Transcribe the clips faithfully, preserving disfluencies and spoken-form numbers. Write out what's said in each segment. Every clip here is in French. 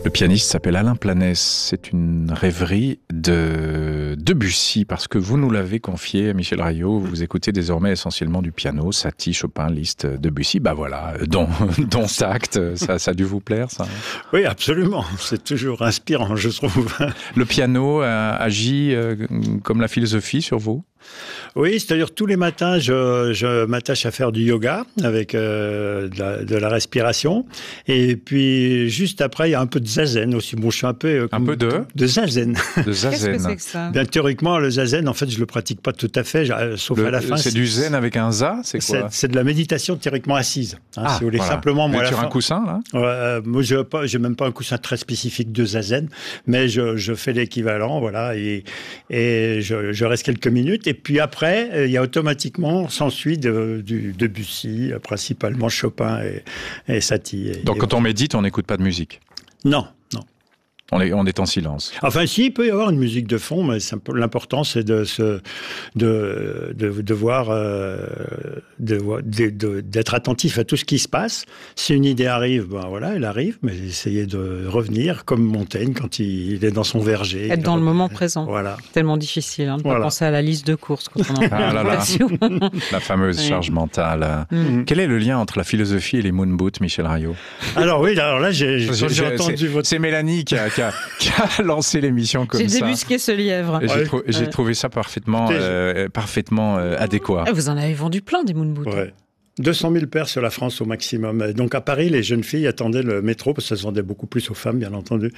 Le pianiste s'appelle Alain Planès. C'est une rêverie de Debussy, parce que vous nous l'avez confié, Michel Rayot. Vous écoutez désormais essentiellement du piano, Satie, Chopin, Liszt, Debussy. Bah voilà, dont, dont Tact, ça, ça a dû vous plaire, ça? Oui, absolument. C'est toujours inspirant, je trouve. Le piano euh, agit euh, comme la philosophie sur vous? Oui, c'est-à-dire tous les matins, je, je m'attache à faire du yoga avec euh, de, la, de la respiration. Et puis, juste après, il y a un peu de zazen aussi. Bon, je suis un peu... Euh, un peu de De zazen. De zazen. Qu'est-ce que c'est que ça? Bien, théoriquement, le zazen, en fait, je le pratique pas tout à fait, sauf le, à la fin. C'est du zen avec un za, c'est quoi? C'est de la méditation théoriquement assise. Hein, ah, si vous voulez, voilà. simplement, moi, vous êtes à la sur fin, un coussin, là? euh, Moi, je n'ai même pas un coussin très spécifique de zazen, mais je, je fais l'équivalent, voilà, et, et je, je reste quelques minutes. Et puis après, il y a automatiquement, s'ensuit de, du Debussy, principalement Chopin et, et Satie. Et, Donc et quand on médite, on n'écoute pas de musique? Non, non. On est, on est en silence. Enfin, si, il peut y avoir une musique de fond, mais l'important, c'est de, se, de, de, de voir, euh, de, de, de, d'être attentif à tout ce qui se passe. Si une idée arrive, ben voilà, elle arrive, mais essayer de revenir, comme Montaigne, quand il, il est dans son verger. Être dans le moment présent. Voilà. Tellement difficile, hein, de voilà. pas penser à la liste de courses quand on en ah là là. La fameuse oui. charge mentale. Mm. Quel est le lien entre la philosophie et les moon boots, Michel Rayot? Alors oui, alors là, j'ai entendu votre... C'est Mélanie qui a... Qui a, qui a lancé l'émission comme ça. J'ai débusqué ce lièvre. J'ai ouais. trou ouais. trouvé ça parfaitement, euh, parfaitement euh, adéquat. Ah, vous en avez vendu plein des moon boots. Ouais. deux cent mille paires sur la France au maximum. Donc à Paris, les jeunes filles attendaient le métro, parce que ça se vendait beaucoup plus aux femmes, bien entendu,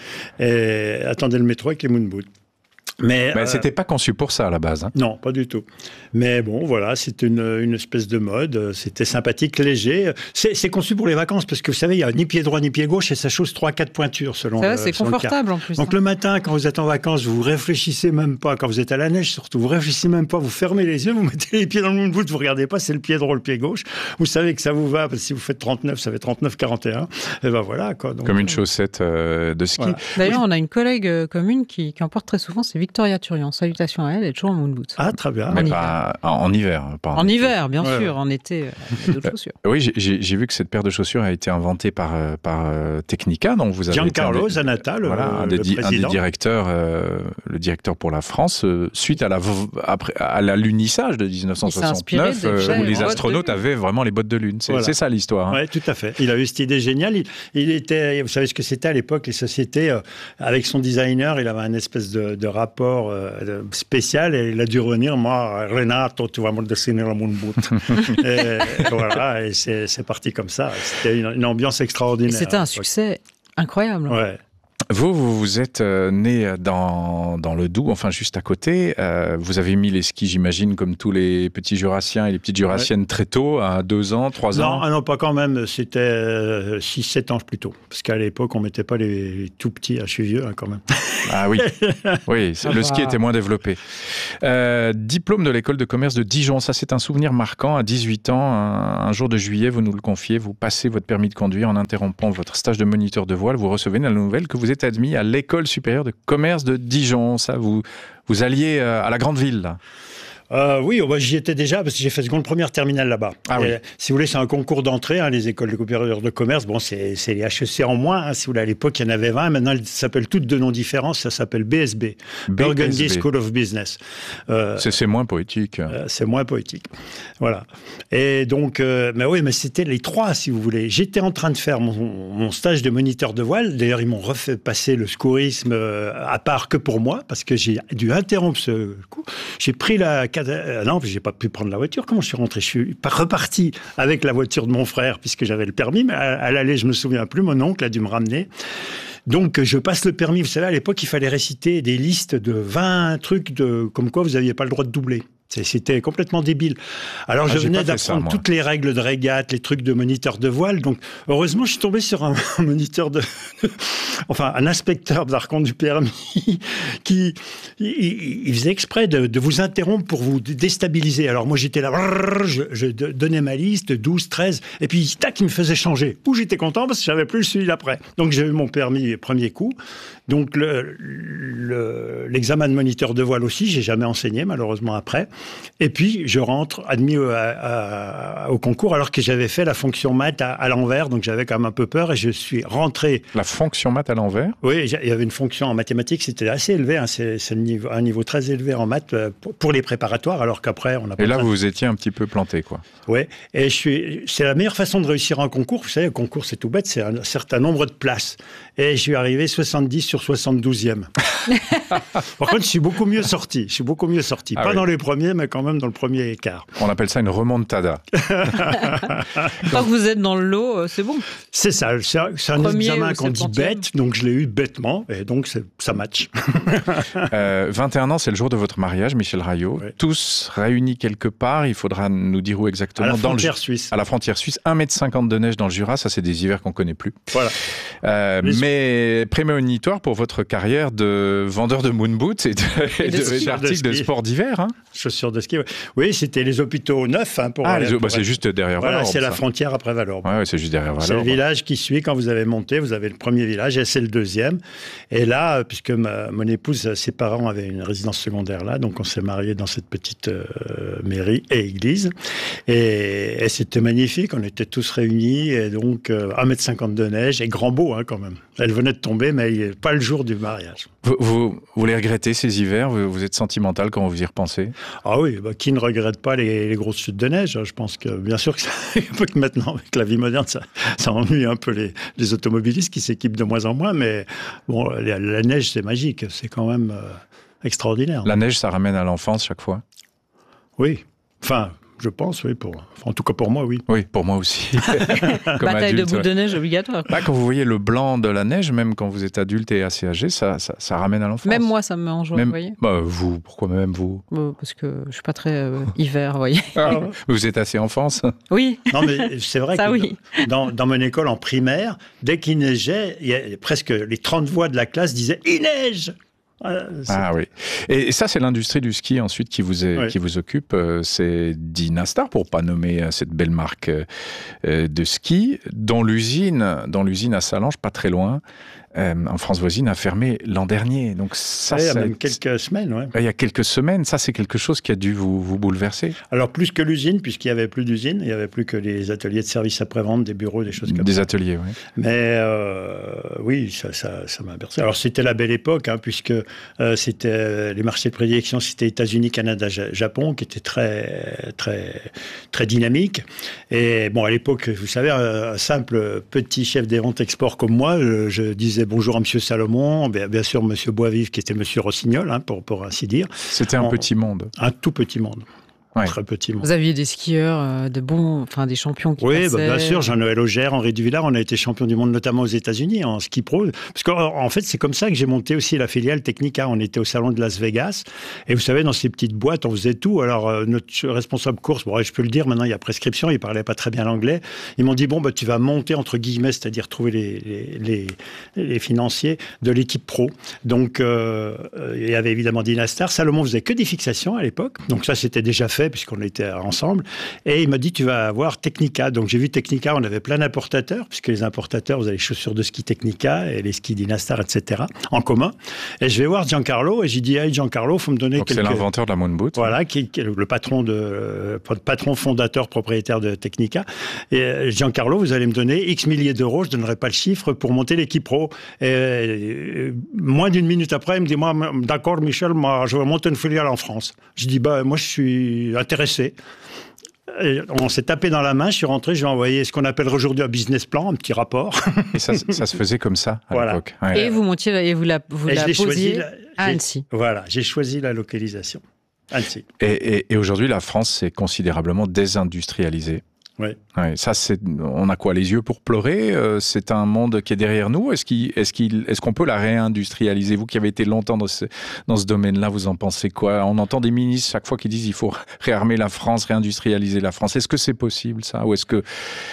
et attendaient le métro avec les moon boots. Mais, Mais euh, c'était pas conçu pour ça à la base. Hein. Non, pas du tout. Mais bon, voilà, c'est une, une espèce de mode. C'était sympathique, léger. C'est conçu pour les vacances parce que vous savez, il n'y a ni pied droit ni pied gauche et ça chausse trois quatre pointures selon. C'est confortable en plus. Donc hein. le matin, quand vous êtes en vacances, vous réfléchissez même pas. Quand vous êtes à la neige, surtout, vous réfléchissez même pas. Vous fermez les yeux, vous mettez les pieds dans le moon boot, vous regardez pas, c'est le pied droit, le pied gauche. Vous savez que ça vous va parce que si vous faites trente-neuf, ça fait trente-neuf quarante et un. Et ben voilà quoi. Donc, comme une chaussette euh, de ski. Voilà. D'ailleurs, oui. on a une collègue euh, commune qui, qui en porte très souvent, c'est Victoria Turian. Salutations à elle, elle est toujours en moon boot. Ah, très bien. Mais en, pas, hiver. En, en hiver. Pas en, en hiver, bien ouais, sûr. ouais. En été, euh, d'autres chaussures. Oui, j'ai vu que cette paire de chaussures a été inventée par, par euh, Technica, dont vous avez Giancarlo été Zanata, le, voilà, un, des, le un des directeurs, euh, le directeur pour la France, euh, suite à la après, à l'alunissage de mille neuf cent soixante-neuf, euh, où les astronautes avaient vraiment les bottes de lune. C'est voilà. ça l'histoire. Hein. Oui, tout à fait. Il a eu cette idée géniale. Il, il était, vous savez ce que c'était à l'époque, les sociétés, euh, avec son designer, il avait un espèce de, de rapport euh, spécial et il a dû revenir, moi, Renato, tu vas me dessiner le moon boot. et, et voilà, et c'est parti comme ça. C'était une, une ambiance extraordinaire. C'était un succès incroyable. Ouais. Vous, vous, vous êtes euh, né dans, dans le Doubs, enfin juste à côté. Euh, vous avez mis les skis, j'imagine, comme tous les petits Jurassiens et les petites Jurassiennes ouais. très tôt, à deux ans, trois ans. Non, ah non, pas quand même. C'était euh, six sept ans plutôt. Parce qu'à l'époque, on ne mettait pas les, les tout petits. Ah, je suis vieux hein, quand même. Ah oui, oui ah le bah... ski était moins développé. Euh, diplôme de l'école de commerce de Dijon, ça c'est un souvenir marquant. À dix-huit ans, un, un jour de juillet, vous nous le confiez, vous passez votre permis de conduire en interrompant votre stage de moniteur de voile. Vous recevez la nouvelle que vous êtes admis à l'école supérieure de commerce de Dijon. Ça, vous, vous alliez à la grande ville, là. Euh, oui, bah, j'y étais déjà parce que j'ai fait seconde première terminale là-bas. Ah oui. Si vous voulez, c'est un concours d'entrée, hein, les écoles supérieures de commerce. Bon, c'est les H E C en moins. Hein, si vous voulez, à l'époque, il y en avait vingt. Maintenant, elles s'appellent toutes de noms différents. Ça s'appelle B S B. Burgundy School of Business. Euh, c'est moins poétique. Euh, c'est moins poétique. Voilà. Et donc, euh, mais oui, mais c'était les trois, si vous voulez. J'étais en train de faire mon, mon stage de moniteur de voile. D'ailleurs, ils m'ont refait passer le secourisme euh, à part que pour moi parce que j'ai dû interrompre ce coup. J'ai pris la Euh, non, j'ai pas pu prendre la voiture. Comment je suis rentré? Je suis reparti avec la voiture de mon frère, puisque j'avais le permis, mais à, à l'aller, je me souviens plus. Mon oncle a dû me ramener. Donc, je passe le permis. Vous savez, à l'époque, il fallait réciter des listes de vingt trucs de, comme quoi vous n'aviez pas le droit de doubler. C'était complètement débile. Alors, ah, je venais d'apprendre toutes les règles de régate, les trucs de moniteur de voile. Donc, heureusement, je suis tombé sur un moniteur de... enfin, un inspecteur d'archon du permis qui il, il faisait exprès de, de vous interrompre pour vous déstabiliser. Alors, moi, j'étais là, je, je donnais ma liste, douze, treize, et puis, tac, il me faisait changer. Ou j'étais content parce que j'avais plus celui d'après. Donc, j'ai eu mon permis premier coup. Donc, l'examen le, le, de moniteur de voile aussi, j'ai jamais enseigné, malheureusement, après. Et puis, je rentre admis au, à, à, au concours alors que j'avais fait la fonction maths à, à l'envers, donc j'avais quand même un peu peur et je suis rentré. La fonction maths à l'envers ? Oui, il y avait une fonction en mathématiques, c'était assez élevé, hein, c'est, c'est un, niveau, un niveau très élevé en maths pour, pour les préparatoires, alors qu'après, on a pas. Et là, de... vous vous étiez un petit peu planté, quoi. Oui, et je suis, c'est la meilleure façon de réussir un concours. Vous savez, le concours, c'est tout bête, c'est un certain nombre de places. Et je suis arrivé soixante-dix sur soixante-douzième. Par contre, je suis beaucoup mieux sorti. Je suis beaucoup mieux sorti. Ah Pas oui. dans les premiers, mais quand même dans le premier écart. On appelle ça une remontada. Tant que vous êtes dans le lot, c'est bon. C'est ça. C'est un, c'est un examen qu'on dit bête, donc je l'ai eu bêtement, et donc c'est, ça match. euh, vingt et un ans, c'est le jour de votre mariage, Michel Raillot. Oui. Tous réunis quelque part. Il faudra nous dire où exactement. À la frontière dans le, suisse. À la frontière suisse. un mètre cinquante de neige dans le Jura. Ça, c'est des hivers qu'on ne connaît plus. Voilà. Euh, mais prémonitoire pour votre carrière de vendeur de moon boots et, de, et, de, de, d'articles de, de sport d'hiver. Hein. Chaussures de ski, oui. Oui, c'était les hôpitaux neufs. Hein, pour ah, aller, les, pour bah, c'est juste derrière voilà, Valorbe. C'est ça. la frontière après Valorbe. Ouais, ouais, c'est juste derrière Valorbe. C'est le village qui suit. Quand vous avez monté, vous avez le premier village et c'est le deuxième. Et là, puisque ma, mon épouse, ses parents avaient une résidence secondaire là, donc on s'est mariés dans cette petite euh, mairie et église. Et, et c'était magnifique. On était tous réunis. Et donc, euh, un mètre cinquante de neige et grand beau hein, quand même. Elle venait de tomber, mais pas le jour du mariage. Vous, vous, vous les regrettez, ces hivers ? vous, vous êtes sentimental quand vous y repensez ? Ah oui, bah, qui ne regrette pas les, les grosses chutes de neige ? Je pense que, bien sûr, que, ça, que maintenant, avec la vie moderne, ça, ça ennuie un peu les, les automobilistes qui s'équipent de moins en moins. Mais bon, la, la neige, c'est magique. C'est quand même euh, extraordinaire. La neige, ça ramène à l'enfance chaque fois ? Oui. Enfin... Je pense, oui. Pour... Enfin, en tout cas, pour moi, oui. Oui, pour moi aussi. Bataille adulte, de boules ouais. de neige obligatoire. Là, quand vous voyez le blanc de la neige, même quand vous êtes adulte et assez âgé, ça, ça, ça ramène à l'enfance. Même moi, ça me met en joie, même... vous voyez. Bah, vous, pourquoi même vous bah, Parce que je ne suis pas très euh, hiver, vous voyez. Ah, vous êtes assez enfance. Oui. Non, mais c'est vrai ça, que oui. dans, dans mon école en primaire, dès qu'il neigeait, il y a presque les trente voix de la classe disaient « Il neige !» Ah oui. Et ça, c'est l'industrie du ski ensuite qui vous, est, oui. qui vous occupe. C'est Dynastar, pour pas nommer cette belle marque de ski, dont l'usine, dans l'usine à Sallanches, pas très loin, euh, en France voisine, a fermé l'an dernier. Donc ça, ouais, il y a ça même quelques semaines. Ouais. Il y a quelques semaines. Ça, c'est quelque chose qui a dû vous, vous bouleverser. Alors plus que l'usine, puisqu'il n'y avait plus d'usine, il n'y avait plus que les ateliers de service après-vente, des bureaux, des choses comme des ça. Des ateliers, oui. Mais euh, oui, ça, ça, ça m'a bercé. Alors c'était la belle époque, hein, puisque euh, c'était euh, les marchés de prédilection, c'était États-Unis, Canada, Japon, qui étaient très, très, très dynamiques. Et bon, à l'époque, vous savez, un simple petit chef des ventes export comme moi, je, je disais bonjour à Monsieur Salomon, bien, bien sûr Monsieur Boisvive, qui était Monsieur Rossignol, hein, pour, pour ainsi dire. C'était un On, petit monde. Un tout petit monde. Ouais. Très petit monde. Vous aviez des skieurs, euh, de bons, enfin des champions qui oui, passaient. Oui, bah, bien sûr, Jean-Noël Augère, Henri Duvillard, on a été champion du monde, notamment aux États-Unis en ski pro. Parce qu'en en fait, c'est comme ça que j'ai monté aussi la filiale Technica. On était au salon de Las Vegas, et vous savez, dans ces petites boîtes, on faisait tout. Alors euh, notre responsable course, bon, je peux le dire, maintenant il y a prescription, il parlait pas très bien l'anglais. Ils m'ont dit bon, bah tu vas monter entre guillemets, c'est-à-dire trouver les les, les, les financiers de l'équipe pro. Donc euh, il y avait évidemment Dynastar. Salomon faisait que des fixations à l'époque, donc ça c'était déjà fait puisqu'on était ensemble, et il m'a dit tu vas avoir Technica. Donc j'ai vu Technica, on avait plein d'importateurs, puisque les importateurs, vous avez les chaussures de ski Technica et les skis Dynastar, et cetera en commun. Et je vais voir Giancarlo et j'ai dit hey Giancarlo, faut me donner donc quelques... c'est l'inventeur de la moon boot. Voilà, qui, qui est le patron de patron fondateur propriétaire de Technica. Et Giancarlo, vous allez me donner X milliers d'euros, je donnerai pas le chiffre, pour monter l'équipe pro. Et, et moins d'une minute après, il me dit moi d'accord Michel, moi je vais monter une filiale en France. Je dis bah moi je suis intéressé. Et on s'est tapé dans la main, je suis rentré, j'ai envoyé ce qu'on appelle aujourd'hui un business plan, un petit rapport. Et ça, ça se faisait comme ça à voilà. l'époque. Ouais. Et vous montiez et vous la, vous et la posiez la, à Annecy. Voilà, j'ai choisi la localisation. Annecy. Et, et, et aujourd'hui, la France s'est considérablement désindustrialisée. Oui. Ouais, ça, c'est, on a quoi, les yeux pour pleurer ? euh, C'est un monde qui est derrière nous. Est-ce, qu'il, est-ce, qu'il, est-ce qu'on peut la réindustrialiser ? Vous qui avez été longtemps dans ce, dans ce domaine-là, vous en pensez quoi ? On entend des ministres chaque fois qui disent il faut réarmer la France, réindustrialiser la France. Est-ce que c'est possible, ça ? Ou est-ce que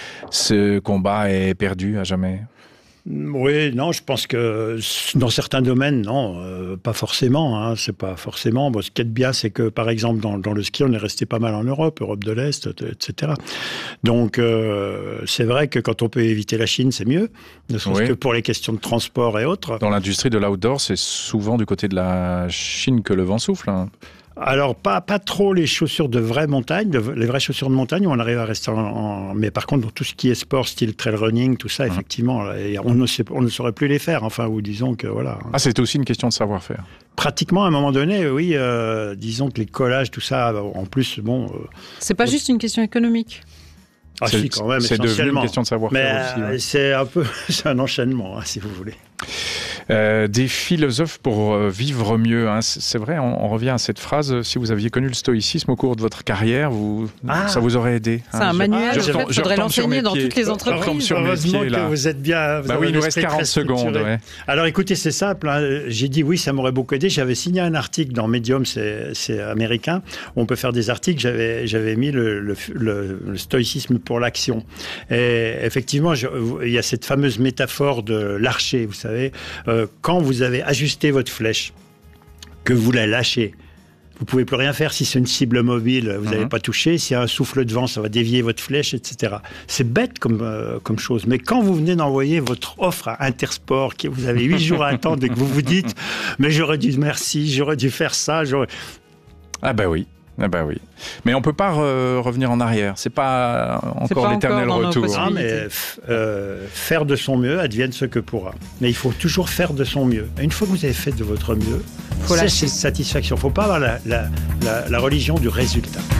ce combat est perdu à jamais ? Oui, non, je pense que dans certains domaines, non, euh, pas forcément. Hein, c'est pas forcément. Bon, ce qui est bien, c'est que, par exemple, dans, dans le ski, on est resté pas mal en Europe, Europe de l'Est, et cetera. Donc, euh, c'est vrai que quand on peut éviter la Chine, c'est mieux, ne serait-ce oui. que pour les questions de transport et autres. Dans l'industrie de l'outdoor, c'est souvent du côté de la Chine que le vent souffle. Hein. Alors, pas, pas trop les chaussures de vraie montagne, de, les vraies chaussures de montagne, où on arrive à rester en... en mais par contre, dans tout ce qui est sport, style trail running, tout ça, mmh. effectivement, là, et on, ne sait, on ne saurait plus les faire. Enfin, ou disons que, voilà. Ah, c'était aussi une question de savoir-faire. Pratiquement, à un moment donné, oui, euh, disons que les collages, tout ça, en plus, bon... Euh, c'est pas on... juste une question économique. Ah si, quand même, c'est devenu une question de savoir-faire mais, aussi. Ouais. C'est un peu, c'est un enchaînement, hein, si vous voulez. Euh, des philosophes pour euh, vivre mieux. Hein. C'est vrai, on, on revient à cette phrase. Si vous aviez connu le stoïcisme au cours de votre carrière, vous, ah. ça vous aurait aidé. C'est hein. un manuel. Il ah, faudrait l'enseigner dans toutes les entreprises. Sur Heureusement pieds, que vous êtes bien. Vous bah oui, il nous reste quarante secondes. Ouais. Alors écoutez, c'est simple. Hein. J'ai dit oui, ça m'aurait beaucoup aidé. J'avais signé un article dans Medium, c'est, c'est américain, où on peut faire des articles. J'avais, j'avais mis le, le, le, le stoïcisme pour l'action. Et effectivement, je, il y a cette fameuse métaphore de l'archer, vous savez. Euh, quand vous avez ajusté votre flèche, que vous la lâchez, vous pouvez plus rien faire. Si c'est une cible mobile, vous n'avez mmh. pas touché. S'il y a un souffle de vent, ça va dévier votre flèche, et cetera. C'est bête comme, euh, comme chose. Mais quand vous venez d'envoyer votre offre à Intersport, que vous avez huit jours à attendre et que vous vous dites « mais j'aurais dû, merci, j'aurais dû faire ça. » Ah ben oui. Ah bah oui, mais on peut pas re- revenir en arrière. C'est pas encore c'est pas l'éternel encore retour. Ah, mais euh, faire de son mieux, advienne ce que pourra. Mais il faut toujours faire de son mieux. Et une fois que vous avez fait de votre mieux, faut c'est cette satisfaction. Il ne faut pas avoir la, la, la, la religion du résultat.